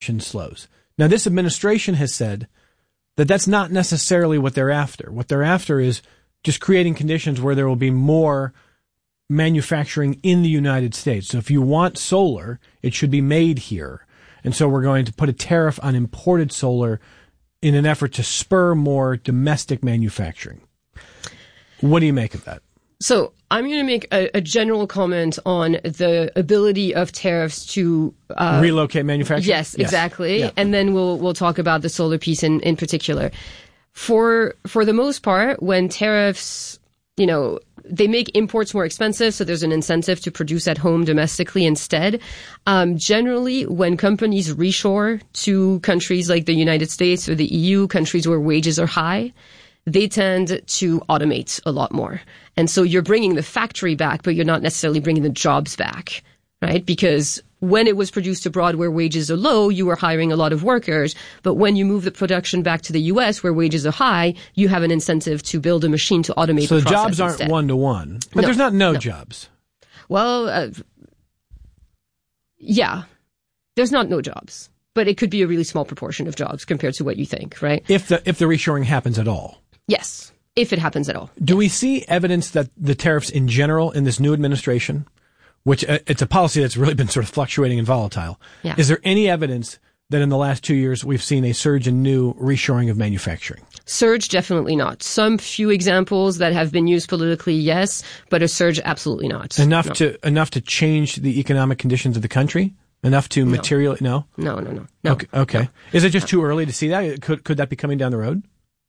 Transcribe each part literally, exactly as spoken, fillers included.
slows. Now, this administration has said that that's not necessarily what they're after. What they're after is just creating conditions where there will be more manufacturing in the United States. So if you want solar, it should be made here. And so we're going to put a tariff on imported solar in an effort to spur more domestic manufacturing. What do you make of that? So I'm going to make a, a general comment on the ability of tariffs to uh, relocate manufacturing. Yes, yes. exactly. Yeah. And then we'll we'll talk about the solar piece in, in particular. For for the most part, when tariffs, you know, they make imports more expensive, so there's an incentive to produce at home domestically instead. Um, generally, when companies reshore to countries like the United States or the E U, countries where wages are high, they tend to automate a lot more. And so you're bringing the factory back, but you're not necessarily bringing the jobs back, right? Because when it was produced abroad where wages are low, you were hiring a lot of workers. But when you move the production back to the U S where wages are high, you have an incentive to build a machine to automate so the process. So the jobs aren't instead. one-to-one. But no, there's not no, no. jobs. Well, uh, yeah, there's not no jobs. But it could be a really small proportion of jobs compared to what you think, right? If the if the reshoring happens at all. Yes, if it happens at all. Do yes. we see evidence that the tariffs in general in this new administration, which uh, it's a policy that's really been sort of fluctuating and volatile, yeah. is there any evidence that in the last two years we've seen a surge in new reshoring of manufacturing? Surge, definitely not. Some few examples that have been used politically, yes, but a surge, absolutely not. Enough no. to enough to change the economic conditions of the country? Enough to no. material? No? No, no, no. no. Okay. okay. No. Is it just too early to see that? Could could that be coming down the road?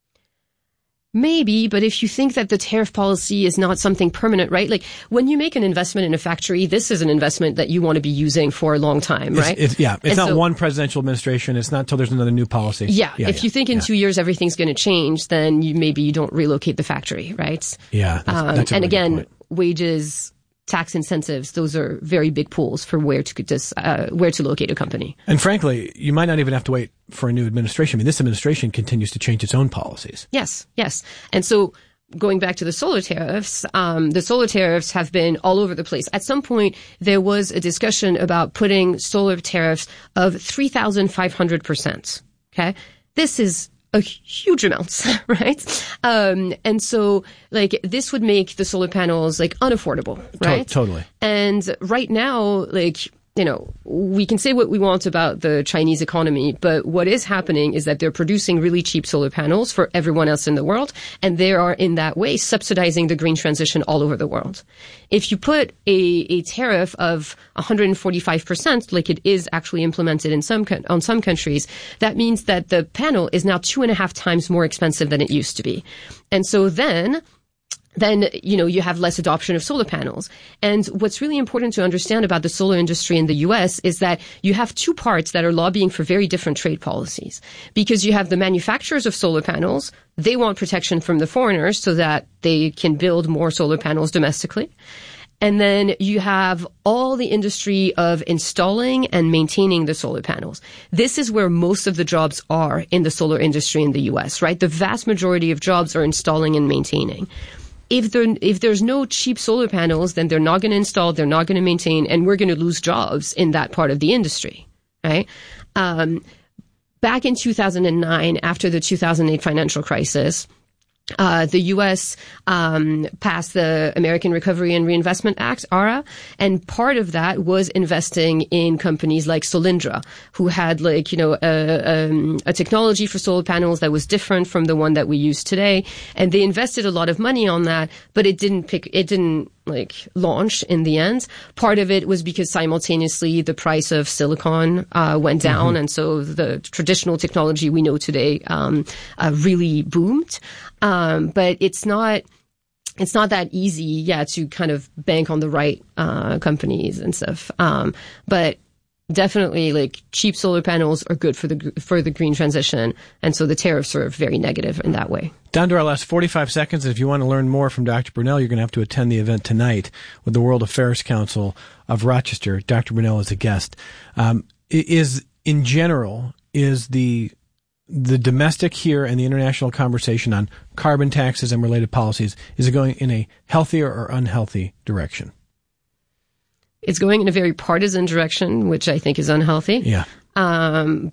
Maybe, but if you think that the tariff policy is not something permanent, right? Like when you make an investment in a factory, this is an investment that you want to be using for a long time, right? It's, it's, yeah, it's and not so, one presidential administration. It's not until there's another new policy. Yeah, yeah if yeah, you think in yeah. two years everything's going to change, then you, maybe you don't relocate the factory, right? Yeah, that's, um, that's a and really again, good point. wages, tax incentives, those are very big pools for where to just, uh, where to locate a company. And frankly, you might not even have to wait for a new administration. I mean, this administration continues to change its own policies. Yes, yes. And so going back to the solar tariffs, um, the solar tariffs have been all over the place. At some point, there was a discussion about putting solar tariffs of three thousand five hundred percent. Okay? This is a huge amount, right? Um, and so, like, this would make the solar panels, like, unaffordable, right? To- totally. And right now, like, you know, we can say what we want about the Chinese economy, but what is happening is that they're producing really cheap solar panels for everyone else in the world, and they are in that way subsidizing the green transition all over the world. If you put a, a tariff of one hundred forty-five percent, like it is actually implemented in some on some countries, that means that the panel is now two and a half times more expensive than it used to be. And so then then, you know, you have less adoption of solar panels. And what's really important to understand about the solar industry in the U S is that you have two parts that are lobbying for very different trade policies. Because you have the manufacturers of solar panels, they want protection from the foreigners so that they can build more solar panels domestically. And then you have all the industry of installing and maintaining the solar panels. This is where most of the jobs are in the solar industry in the U S, right? The vast majority of jobs are installing and maintaining. If there, if there's no cheap solar panels, then they're not going to install, they're not going to maintain, and we're going to lose jobs in that part of the industry, right? Um, back in two thousand nine, after the two thousand eight financial crisis, Uh, the U S um, passed the American Recovery and Reinvestment Act, A R A, and part of that was investing in companies like Solyndra, who had like, you know, a, um, a technology for solar panels that was different from the one that we use today. And they invested a lot of money on that, but it didn't pick, it didn't like launch in the end. Part of it was because simultaneously the price of silicon uh, went down, mm-hmm. and so the traditional technology we know today um, uh, really boomed. Um, but it's not, it's not that easy, yeah, to kind of bank on the right, uh, companies and stuff. Um, but definitely like cheap solar panels are good for the, for the green transition. And so the tariffs are very negative in that way. Down to our last forty-five seconds. If you want to learn more from Doctor Brunelle, you're going to have to attend the event tonight with the World Affairs Council of Rochester. Doctor Brunelle is a guest. Um, is in general, is the, the domestic here and the international conversation on carbon taxes and related policies, is it going in a healthier or unhealthy direction? It's going in a very partisan direction, which I think is unhealthy. Yeah. Um,